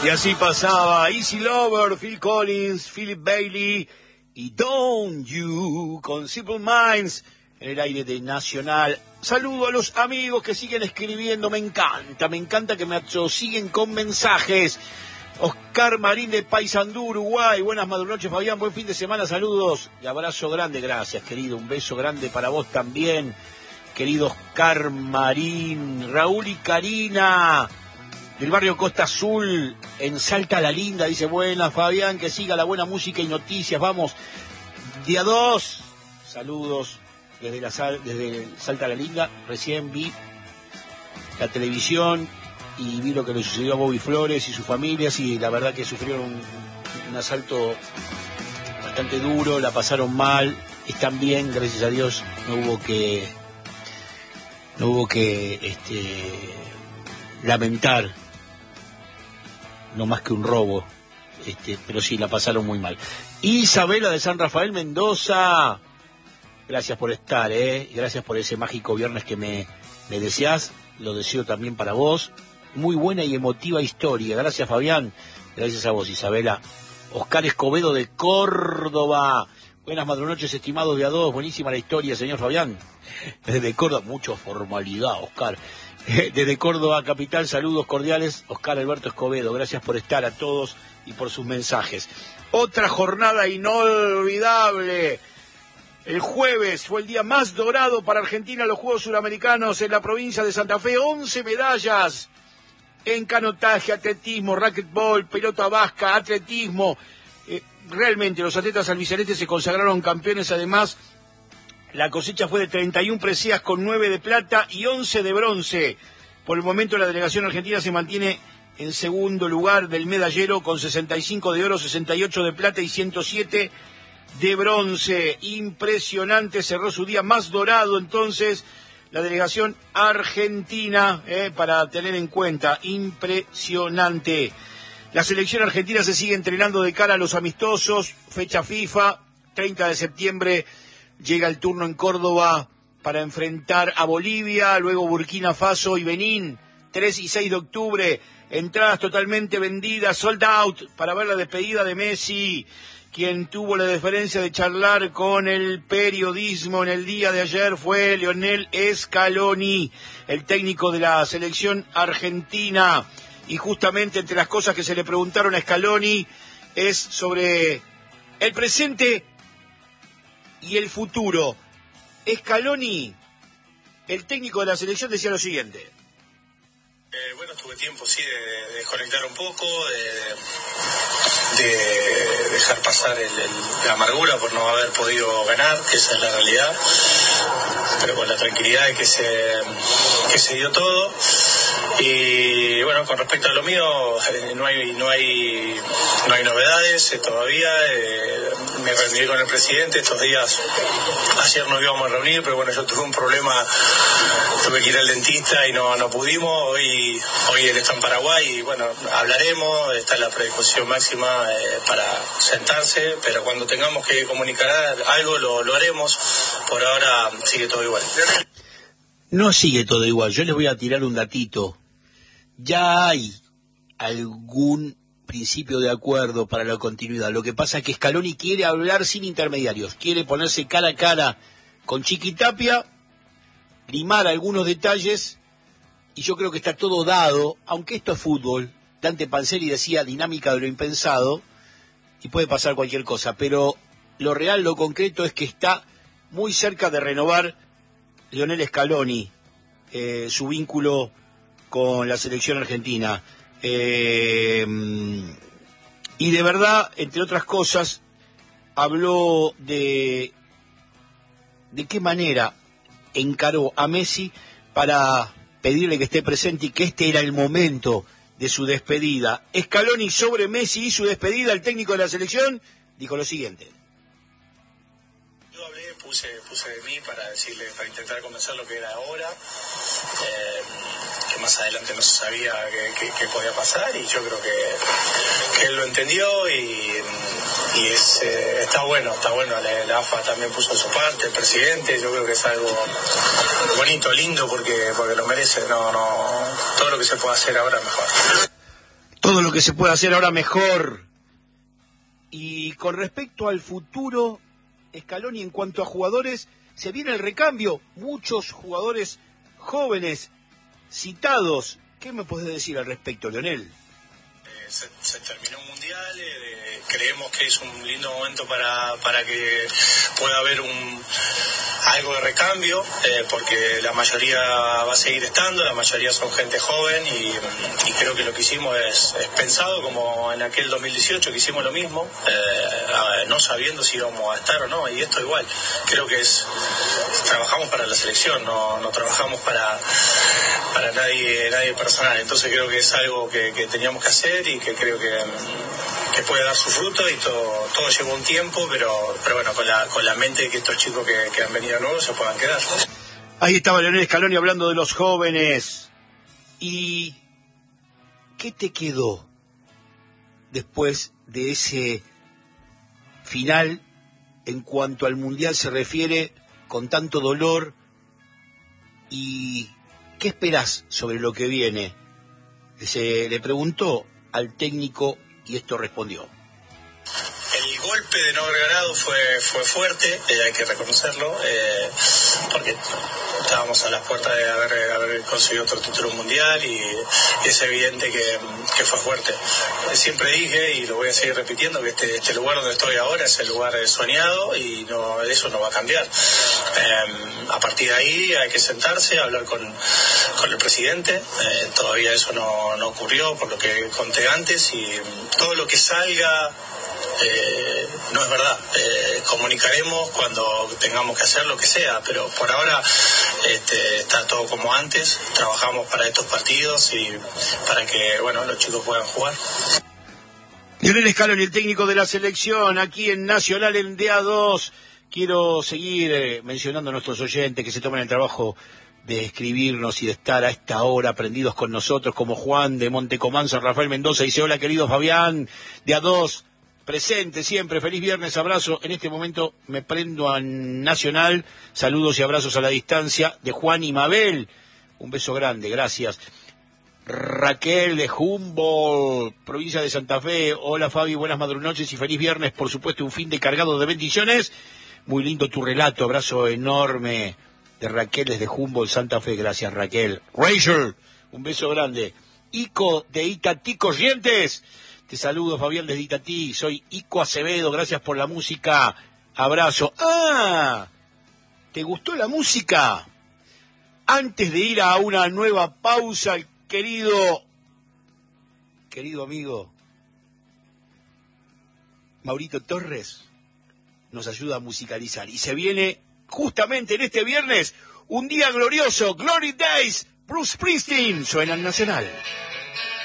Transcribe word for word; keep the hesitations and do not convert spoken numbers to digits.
Y así pasaba Easy Lover, Phil Collins, Philip Bailey y Don't You con Simple Minds en el aire de Nacional. Saludo a los amigos que siguen escribiendo, me encanta, me encanta que me siguen con mensajes. Oscar Marín de Paysandú, Uruguay, buenas madrugonoches Fabián, buen fin de semana, saludos y abrazo grande, gracias querido, un beso grande para vos también, querido Oscar Marín. Raúl y Karina del barrio Costa Azul, en Salta la Linda, dice, buenas Fabián, que siga la buena música y noticias, vamos, día dos, saludos desde, la, desde Salta la Linda, recién vi la televisión y vi lo que le sucedió a Bobby Flores y sus familias, y la verdad que sufrieron un, un asalto bastante duro, la pasaron mal, están bien, gracias a Dios, no hubo que, no hubo que, este, lamentar, no más que un robo, este, pero sí, la pasaron muy mal. Isabela de San Rafael, Mendoza, gracias por estar, eh, gracias por ese mágico viernes que me, me deseás, lo deseo también para vos. Muy buena y emotiva historia, gracias Fabián, gracias a vos Isabela. Oscar Escobedo de Córdoba, buenas madrugonoches estimados de A dos, buenísima la historia señor Fabián, desde Córdoba, mucha formalidad Oscar. Desde Córdoba capital, saludos cordiales, Oscar Alberto Escobedo, gracias por estar a todos y por sus mensajes. Otra jornada inolvidable. El jueves fue el día más dorado para Argentina en los Juegos Suramericanos en la provincia de Santa Fe, once medallas en canotaje, atletismo, racquetball, pelota vasca, atletismo. Eh, realmente los atletas albicelestes se consagraron campeones, además. La cosecha fue de treinta y una preseas con nueve de plata y once de bronce. Por el momento la delegación argentina se mantiene en segundo lugar del medallero con sesenta y cinco de oro, sesenta y ocho de plata y ciento siete de bronce. Impresionante, cerró su día más dorado entonces la delegación argentina, eh, para tener en cuenta. Impresionante. La selección argentina se sigue entrenando de cara a los amistosos, fecha FIFA, treinta de septiembre. Llega el turno en Córdoba para enfrentar a Bolivia, luego Burkina Faso y Benín, tres y seis de octubre, entradas totalmente vendidas, sold out, para ver la despedida de Messi, quien tuvo la deferencia de charlar con el periodismo en el día de ayer fue Lionel Scaloni, el técnico de la selección argentina, y justamente entre las cosas que se le preguntaron a Scaloni es sobre el presente y el futuro. Scaloni, el técnico de la selección, decía lo siguiente. Eh, bueno, tuve tiempo, sí, de, de desconectar un poco, de, de dejar pasar el, el, la amargura por no haber podido ganar, que esa es la realidad, pero con la tranquilidad de que se, que se dio todo. Y bueno, con respecto a lo mío, eh, no hay no hay no hay novedades eh, todavía. Eh, me reuní con el presidente estos días. Ayer nos íbamos a reunir, pero bueno, yo tuve un problema, tuve que ir al dentista y no no pudimos. Hoy hoy él está en Paraguay y bueno, hablaremos. Está la predisposición máxima eh, para sentarse, pero cuando tengamos que comunicar algo lo, lo haremos. Por ahora sigue todo igual. No sigue todo igual. Yo les voy a tirar un datito. Ya hay algún principio de acuerdo para la continuidad. Lo que pasa es que Scaloni quiere hablar sin intermediarios, quiere ponerse cara a cara con Chiquitapia, limar algunos detalles, y yo creo que está todo dado, aunque esto es fútbol. Dante Panzeri decía dinámica de lo impensado, y puede pasar cualquier cosa, pero lo real, lo concreto es que está muy cerca de renovar Lionel Scaloni, eh, su vínculo con la selección argentina. Eh, y de verdad, entre otras cosas, habló de de qué manera encaró a Messi para pedirle que esté presente y que este era el momento de su despedida. Scaloni sobre Messi y su despedida, el técnico de la selección, dijo lo siguiente. Yo hablé, puse, puse de mí para decirle, para intentar convencer lo que era ahora. Eh, que más adelante no se sabía qué podía pasar, y yo creo que, que él lo entendió y, y es, eh, está bueno, está bueno, la, la A F A también puso de su parte, el presidente, yo creo que es algo bonito, lindo, porque, porque lo merece, no, no, todo lo que se puede hacer ahora mejor. todo lo que se puede hacer ahora mejor. Y con respecto al futuro, Scaloni, en cuanto a jugadores, se viene el recambio. Muchos jugadores jóvenes citados. ¿Qué me podés decir al respecto, Leonel? Eh, se, se terminó un mundial, eh, creemos que es un lindo momento para, para que pueda haber un algo de recambio, eh, porque la mayoría va a seguir estando, la mayoría son gente joven y, y creo que lo que hicimos es, es pensado como en aquel dos mil dieciocho que hicimos lo mismo, eh, no sabiendo si íbamos a estar o no, y esto igual, creo que es trabajamos para la selección, no, no trabajamos para para nadie nadie personal, entonces creo que es algo que, que teníamos que hacer y que creo que, que puede dar su fruto y todo, todo lleva un tiempo, pero pero bueno, con la, con la mente de que estos chicos que, que han venido nuevos se puedan quedar. Ahí estaba Leonel Scaloni hablando de los jóvenes. ¿Y qué te quedó después de ese final en cuanto al Mundial se refiere, con tanto dolor? ¿Y qué esperás sobre lo que viene? Se le preguntó al técnico y esto respondió. El golpe de no haber ganado fue fue fuerte, eh, hay que reconocerlo, eh, porque estábamos a las puertas de haber, haber conseguido otro título mundial y, y es evidente que, que fue fuerte. Siempre dije, y lo voy a seguir repitiendo, que este, este lugar donde estoy ahora es el lugar soñado y no, eso no va a cambiar. Eh, a partir de ahí hay que sentarse, hablar con, con el presidente, eh, todavía eso no, no ocurrió por lo que conté antes y todo lo que salga Eh, no es verdad, eh, comunicaremos cuando tengamos que hacer lo que sea, pero por ahora este, está todo como antes, trabajamos para estos partidos y para que bueno los chicos puedan jugar. Leonel Scaloni, el técnico de la selección, aquí en Nacional en D A dos. Quiero seguir eh, mencionando a nuestros oyentes que se toman el trabajo de escribirnos y de estar a esta hora prendidos con nosotros, como Juan de Montecomanzo, Rafael Mendoza, dice: hola querido Fabián, D A dos. Presente siempre, feliz viernes, abrazo. En este momento me prendo a Nacional. Saludos y abrazos a la distancia de Juan y Mabel. Un beso grande, gracias. Raquel de Humboldt, provincia de Santa Fe. Hola Fabi, buenas madrunoches y feliz viernes. Por supuesto, un fin de cargado de bendiciones. Muy lindo tu relato, abrazo enorme de Raquel desde Humboldt, Santa Fe. Gracias Raquel. Rachel, un beso grande. Ico de Itatí Corrientes. Te saludo, Fabián, desde Itatí. Soy Ico Acevedo, gracias por la música. Abrazo. ¡Ah! ¿Te gustó la música? Antes de ir a una nueva pausa, el querido, querido amigo Maurito Torres nos ayuda a musicalizar. Y se viene justamente en este viernes un día glorioso, Glory Days, Bruce Springsteen, suena en Nacional.